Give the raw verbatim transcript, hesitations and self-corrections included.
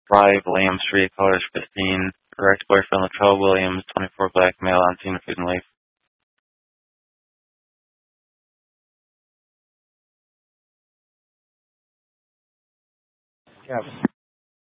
Drive, William Street, Colors fifteen. Her ex-boyfriend Latrell Williams, twenty-four, black male, on scene of food and leaf. Yeah.